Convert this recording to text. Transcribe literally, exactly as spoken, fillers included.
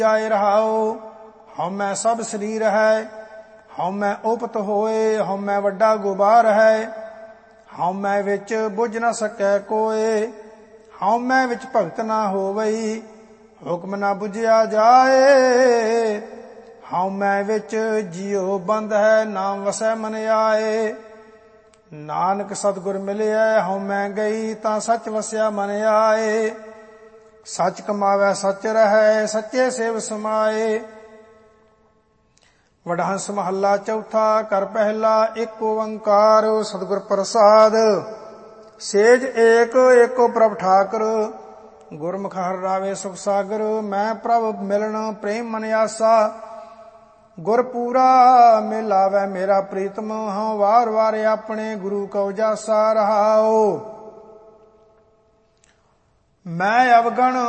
ਜਾਏ ਰਹਾਓ। ਹਉਮੈ ਸਭ ਸਰੀਰ ਹੈ, ਹਉਮੈ ਉਪਤ ਹੋਏ, ਹਉਮੈ ਵੱਡਾ ਗੁਬਾਰ ਹੈ। ਹਉਮੈ ਵਿੱਚ ਬੁੱਝ ਨਾ ਸਕੈ ਕੋਏ, ਹਉਮੈ ਵਿੱਚ ਭਗਤ ਨਾ ਹੋਵਈ। ਹੁਕਮ ਨਾ ਬੁਝਿਆ ਜਾਏ, ਹਉਮੈ ਵਿੱਚ ਜਿਉ ਬੰਦ ਹੈ, ਨਾਮ ਵਸੈ ਮਨ ਆਏ। ਨਾਨਕ ਸਤਿਗੁਰ ਮਿਲਿਆ, ਹਉਮੈ ਗਈ, ਤਾਂ ਸੱਚ ਵਸਿਆ ਮਨ ਆਏ। ਸੱਚ ਕਮਾਵੈ ਸੱਚ ਰਹੈ, ਸੱਚੇ ਸੇਵ ਸਮਾਏ। ਵਡਹੰਸ ਮਹੱਲਾ ਚੌਥਾ। ਕਰ ਪਹਿਲਾ ਏਕ ਓੰਕਾਰ, ਸਤਿਗੁਰ ਪ੍ਰਸਾਦ। ਸੇਜ ਏਕ ਏਕੋ ਪ੍ਰਭ ਠਾਕੁਰ, ਗੁਰਮੁਖ ਹਰਿ ਰਾਵੇ ਸੁਖ ਸਾਗਰ। ਮੈਂ ਪ੍ਰਭ ਮਿਲਣ ਪ੍ਰੇਮ ਮਨ ਆਸਾ, ਗੁਰ ਪੂਰਾ ਮਿਲਾਵੈ ਮੇਰਾ ਪ੍ਰੀਤਮ। ਹਉ ਵਾਰ ਵਾਰ ਆਪਣੇ ਗੁਰੂ ਕਉ ਜਾਸਾ ਰਹਾਓ। ਮੈਂ ਅਵਗਣ